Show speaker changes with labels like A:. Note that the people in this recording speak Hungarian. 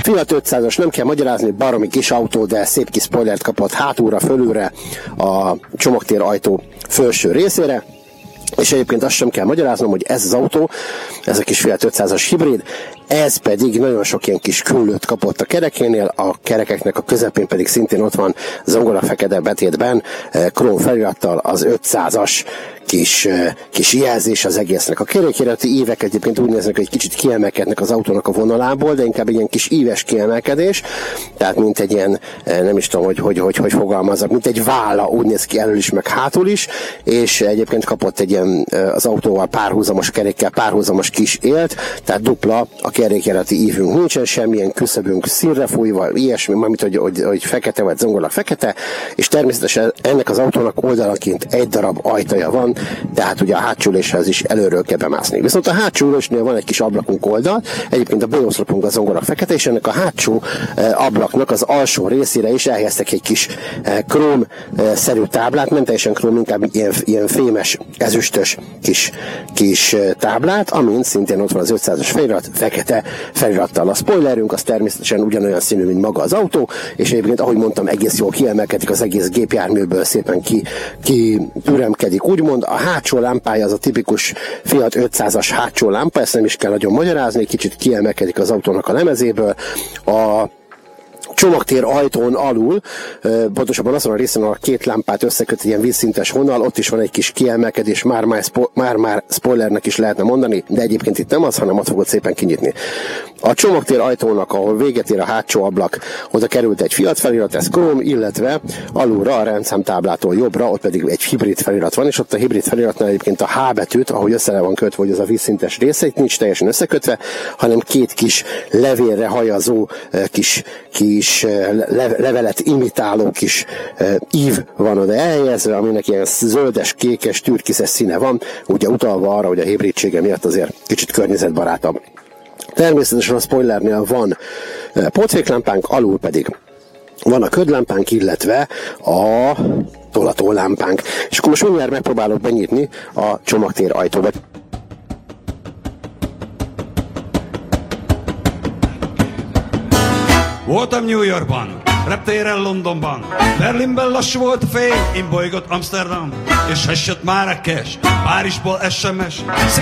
A: Fiat 500-as, nem kell magyarázni, baromi kis autó, de szép kis spoilert kapott hátulra, fölülre, a csomagtér ajtó felső részére. És egyébként azt sem kell magyaráznom, hogy ez az autó, ez a kis Fiat 500-as hibrid, ez pedig nagyon sok ilyen kis küllőt kapott a kerekénél, a kerekeknek a közepén pedig szintén ott van zongora fekete betétben, króm felirattal az 500-as kis jelzés az egésznek. A kerékirati ívek egyébként úgy néznek, hogy kicsit kiemelkednek az autónak a vonalából, de inkább egy ilyen kis íves kiemelkedés, tehát mint egy ilyen, nem is tudom, hogy fogalmazzak, mint egy válla, úgy néz ki elől is, meg hátul is, és egyébként kapott egy ilyen az autóval párhuzamos kerékkel párhuzamos kis élt, tehát dupla a kerékirati ívünk, nincsen semmilyen küszöbünk színre fújva, ilyesmi, mármint hogy fekete vagy zongorak fekete, és természetesen ennek az autónak oldalanként egy darab ajtaja van, tehát ugye a hátsó üléshez is előről kell bemászni. Viszont a hátsó ülésnél van egy kis ablakunk oldal, egyébként a bőroszlopunk a zongorak fekete, és ennek a hátsó ablaknak az alsó részére is elhelyeztek egy kis króm-szerű táblát, nem teljesen króm, inkább ilyen fémes, ezüstös kis táblát, amin szintén ott van az 500-as felirat, fekete felirattal. A spoilerünk az természetesen ugyanolyan színű, mint maga az autó, és egyébként, ahogy mondtam, egész jól kiemelkedik az egész gépjárműből, szépen türemkedik, úgymond. A hátsó lámpája az a tipikus Fiat 500-as hátsó lámpa, ezt nem is kell nagyon magyarázni, kicsit kiemelkedik az autónak a lemezéből. A csomagtér ajtón alul, pontosabban azon a részen, a két lámpát összeköt egy ilyen vízszintes vonal, ott is van egy kis kiemelkedés, már spoilernek is lehetne mondani, de egyébként itt nem az, hanem ott fogod szépen kinyitni. A csomagtér ajtónak, ahol véget ér a hátsó ablak, oda került egy Fiat felirat, ez króm, illetve alulra a rendszámtáblától jobbra, ott pedig egy hibrid felirat van, és ott a hibrid feliratnál egyébként a H betűt, ahogy össze van kötve, hogy az a vízszintes része, itt nincs teljesen összekötve, hanem két kis levélre hajazó kis levelet imitáló kis ív van oda elhelyezve, aminek ilyen zöldes, kékes, türkiszes színe van, ugye utalva arra, hogy a hibridsége miatt azért kicsit környezetbarátabb. Természetesen a spoilernél van pótféklámpánk, alul pedig van a ködlámpánk, illetve a tolatólámpánk. És akkor most mindjárt megpróbálok benyitni a csomagtér ajtóba.
B: Voltam New Yorkban, reptéren Londonban, Berlinben lassú volt a fény, én bolygott Amsterdam, és esett Marrakes, Párizsból SMS,